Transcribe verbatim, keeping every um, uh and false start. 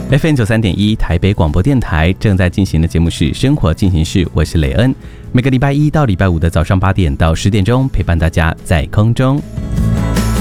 F M 九三点一台北广播电台正在进行的节目是《生活进行式》，我是雷恩。每个礼拜一到礼拜五的早上八点到十点钟，陪伴大家在空中。